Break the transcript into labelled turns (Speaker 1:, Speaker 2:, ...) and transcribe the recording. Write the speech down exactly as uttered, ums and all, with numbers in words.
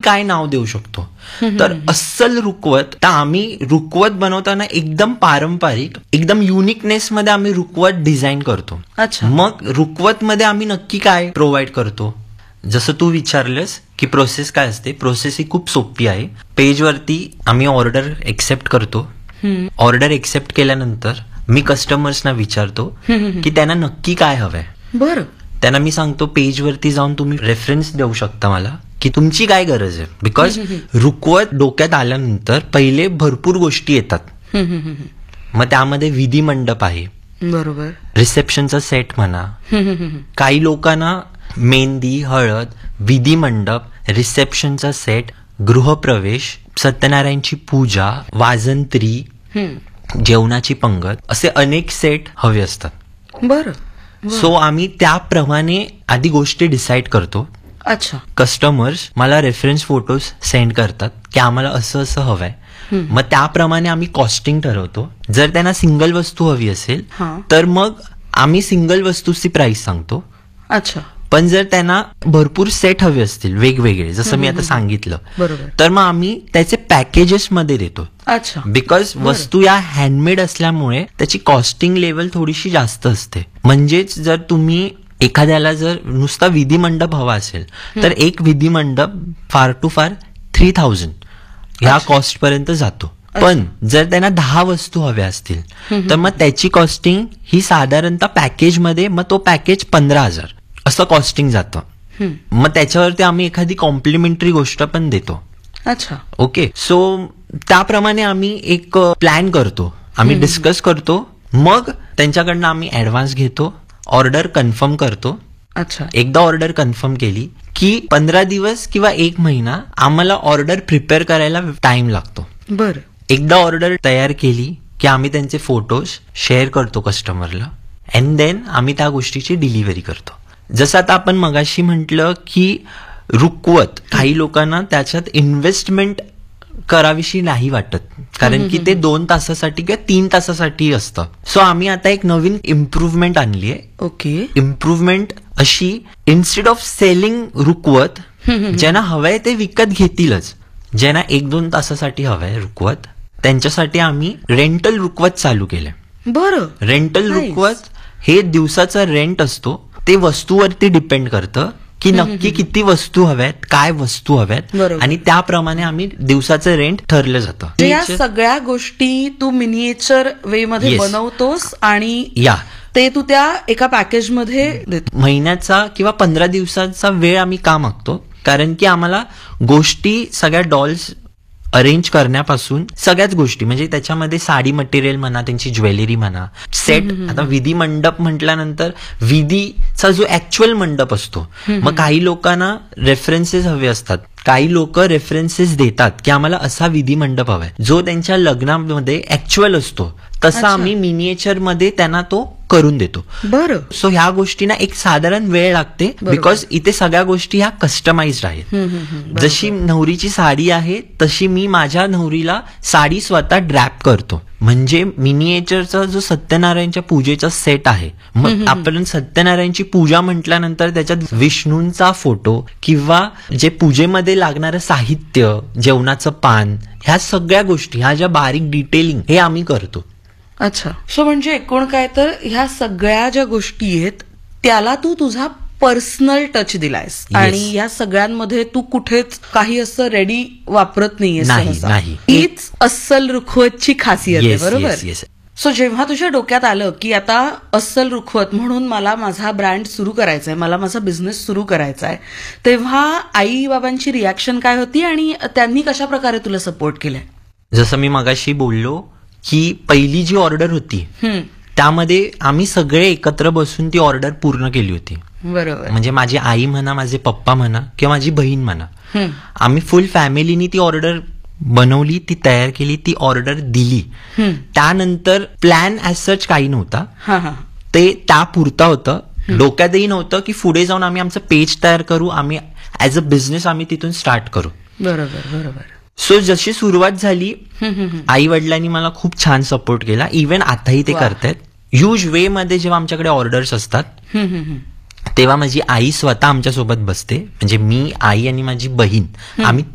Speaker 1: काय नाव देऊ शकतो. तर अस्सल रुकवत, तर आम्ही रुकवत बनवताना एकदम पारंपरिक, एकदम युनिकनेस मध्ये आम्ही रुकवत डिझाईन करतो. मग रुकवत मध्ये आम्ही नक्की काय प्रोव्हाइड करतो, जसं तू विचारलंस की प्रोसेस काय असते. प्रोसेस ही खूप सोपी आहे. पेजवरती आम्ही ऑर्डर एक्सेप्ट करतो. ऑर्डर एक्सेप्ट केल्यानंतर मी कस्टमर्सना विचारतो की त्यांना नक्की काय हवंय.
Speaker 2: बरं.
Speaker 1: त्यांना मी सांगतो पेजवरती जाऊन तुम्ही रेफरन्स देऊ शकता मला की तुमची काय गरज आहे. बिकॉज रुकवत डोक्यात आल्यानंतर पहिले भरपूर गोष्टी येतात. मग त्यामध्ये विधी मंडप आहे,
Speaker 2: बरोबर,
Speaker 1: रिसेप्शनचा सेट म्हणा. काही लोकांना मेहंदी, हळद, विधी मंडप, रिसेप्शनचा सेट, गृहप्रवेश, सत्यनारायणची पूजा, वाजंत्री, जेवणाची पंगत असे अनेक सेट हवे असतात.
Speaker 2: बरं.
Speaker 1: सो आम्ही त्याप्रमाणे आधी गोष्टी डिसाईड करतो.
Speaker 2: अच्छा.
Speaker 1: कस्टमर्स मला रेफरन्स फोटोज सेंड करतात की आम्हाला असं असं हवंय. मग त्याप्रमाणे आम्ही कॉस्टिंग ठरवतो. जर त्यांना सिंगल वस्तू हवी असेल तर मग आम्ही सिंगल वस्तूची प्राइस सांगतो.
Speaker 2: अच्छा.
Speaker 1: पण जर त्यांना भरपूर सेट हवे असतील वेगवेगळे, जसं मी आता सांगितलं,
Speaker 2: बरोबर,
Speaker 1: तर मग आम्ही त्याचे पॅकेजेस मध्ये देतो.
Speaker 2: अच्छा.
Speaker 1: बिकॉज वस्तू या हँडमेड असल्यामुळे त्याची कॉस्टिंग लेवल थोडीशी जास्त असते. म्हणजेच जर तुम्ही एखाद्याला जर नुसता विधी मंडप हवा असेल तर एक विधी मंडप फार टू फार थ्री थाउजंड ह्या कॉस्ट पर्यंत जातो. पण जर त्यांना दहा वस्तू हव्या असतील तर मग त्याची कॉस्टिंग ही साधारणतः पॅकेजमध्ये, मग तो पॅकेज पंधरा हजार असं कॉस्टिंग जातं. मग त्याच्यावरती आम्ही एखादी कॉम्प्लिमेंटरी गोष्ट पण देतो.
Speaker 2: अच्छा.
Speaker 1: ओके. सो त्याप्रमाणे आम्ही एक प्लॅन करतो, आम्ही डिस्कस करतो. मग त्यांच्याकडनं आम्ही ऍडव्हान्स घेतो, ऑर्डर कन्फर्म करतो.
Speaker 2: अच्छा.
Speaker 1: एकदा ऑर्डर कन्फर्म केली की पंधरा दिवस किंवा एक महिना आम्हाला ऑर्डर प्रिपेअर करायला टाइम लागतो.
Speaker 2: बरं.
Speaker 1: एकदा ऑर्डर तयार केली की आम्ही त्यांचे फोटोज शेअर करतो कस्टमरला, अँड देन आम्ही त्या गोष्टीची डिलिव्हरी करतो. जसं आता आपण मगाशी म्हटलं की रुकवत काही लोकांना त्याच्यात इन्व्हेस्टमेंट करावीशी नाही वाटत, कारण की ते दोन तासासाठी किंवा तीन तासासाठी असतं. सो आम्ही आता एक नवीन इम्प्रूव्हमेंट आणली आहे.
Speaker 2: ओके.
Speaker 1: इम्प्रूव्हमेंट अशी, इन्स्टेड ऑफ सेलिंग रुकवत, ज्यांना हवंय ते विकत घेतीलच. ज्यांना एक दोन तासासाठी हवंय रुकवत त्यांच्यासाठी आम्ही रेंटल रुकवत चालू केलंय.
Speaker 2: बरं.
Speaker 1: रेंटल रुकवत हे दिवसाचा रेंट असतो. ते वस्तूवरती डिपेंड करतं की नक्की किती वस्तू हव्यात, काय वस्तू हव्यात, आणि त्याप्रमाणे आम्ही दिवसाचं रेंट ठरलं जातं.
Speaker 2: या सगळ्या गोष्टी तू मिनिएचर वे मध्ये बनवतोस आणि
Speaker 1: या
Speaker 2: ते तू त्या एका पॅकेज मध्ये देतो.
Speaker 1: महिन्याचा किंवा पंधरा दिवसाचा वेळ आम्ही का मागतो, कारण की आम्हाला गोष्टी सगळ्या डॉल्स अरेंज करण्यापासून सगळ्याच गोष्टी, म्हणजे त्याच्यामध्ये साडी मटेरियल म्हणा, त्यांची ज्वेलरी म्हणा, सेट. आता विधी मंडप म्हटल्यानंतर विधीचा जो ऍक्च्युअल मंडप असतो, मग काही लोकांना रेफरन्सेस हवे असतात. काही लोक रेफरन्सेस देतात की आम्हाला असा विधी मंडप हवाय जो त्यांच्या लग्नामध्ये ऍक्च्युअल असतो, तसा आम्ही मिनिएचर मध्ये त्यांना तो करून देतो.
Speaker 2: बरं.
Speaker 1: सो ह्या गोष्टींना एक साधारण वेळ लागते, बिकॉज इथे सगळ्या गोष्टी ह्या कस्टमाइज्ड आहेत. जशी नवरीची साडी आहे तशी मी माझ्या नवरीला साडी स्वतः ड्रॅप करतो. म्हणजे मिनिएचरचा जो सत्यनारायणच्या पूजेचा सेट आहे, मग आपण सत्यनारायणची पूजा म्हटल्यानंतर त्याच्यात विष्णूंचा फोटो किंवा जे पूजेमध्ये लागणारं साहित्य, जेवणाचं पान, ह्या सगळ्या गोष्टी, ह्या ज्या बारीक डिटेलिंग हे आम्ही करतो.
Speaker 2: अच्छा. सो म्हणजे एकूण काय तर ह्या सगळ्या ज्या गोष्टी आहेत त्याला तू तुझा पर्सनल टच दिलायस, आणि या सगळ्यांमध्ये तू कुठेच काही असं रेडी वापरत नाहीयेस.
Speaker 1: नाही.
Speaker 2: हीच अस्सल रुखवतची खासियत आहे. बरोबर. सो जेव्हा तुझ्या डोक्यात आलं की आता अस्सल रुखवत म्हणून मला माझा ब्रँड सुरू करायचा आहे, मला माझा बिझनेस सुरू करायचा आहे, तेव्हा आई बाबांची रिॲक्शन काय होती आणि त्यांनी कशा प्रकारे तुला सपोर्ट केलाय?
Speaker 1: जसं मी मगाशी बोललो की पहिली जी ऑर्डर होती त्यामध्ये आम्ही सगळे एकत्र बसून ती ऑर्डर पूर्ण केली होती.
Speaker 2: बरोबर.
Speaker 1: म्हणजे माझी आई म्हणा, माझे पप्पा म्हणा किंवा माझी बहीण म्हणा, आम्ही फुल फॅमिलीनी ती ऑर्डर बनवली, ती तयार केली, ती ऑर्डर दिली. त्यानंतर प्लॅन ऍज सच काही नव्हता, ते त्यापुरता होतं. डोक्यातही नव्हतं की पुढे जाऊन आम्ही आमचं पेज तयार करू, आम्ही ऍज अ बिझनेस आम्ही तिथून स्टार्ट करू.
Speaker 2: बरोबर. बरोबर.
Speaker 1: सो जशी सुरुवात झाली, आई वडिलांनी मला खूप छान सपोर्ट केला. इव्हन आताही ते करतायत. ह्यूज वे मध्ये जेव्हा आमच्याकडे ऑर्डर्स असतात तेव्हा माझी आई स्वतः आमच्यासोबत बसते. म्हणजे मी, आई आणि माझी बहीण, आम्ही